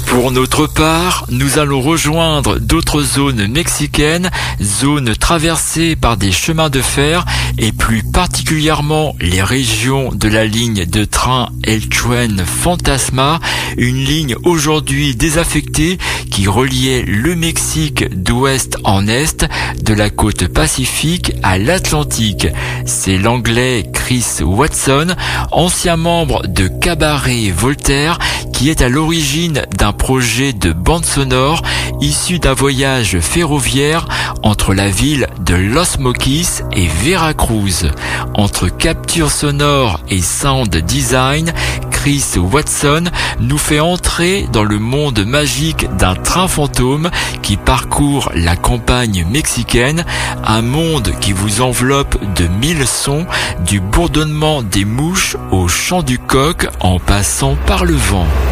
Pour notre part, nous allons rejoindre d'autres zones mexicaines, zones traversées par des chemins de fer et plus particulièrement les régions de la ligne de train El Tren Fantasma, une ligne aujourd'hui désaffectée qui reliait le Mexique d'ouest en est, de la côte pacifique à l'Atlantique. C'est l'anglais Chris Watson, ancien membre de Cabaret Voltaire, qui est à l'origine d'un projet de bande sonore issu d'un voyage ferroviaire entre la ville de Los Mochis et Veracruz. Entre capture sonore et sound design, Chris Watson nous fait entrer dans le monde magique d'un train fantôme qui parcourt la campagne mexicaine, un monde qui vous enveloppe de 1000 sons, du bourdonnement des mouches au chant du coq en passant par le vent.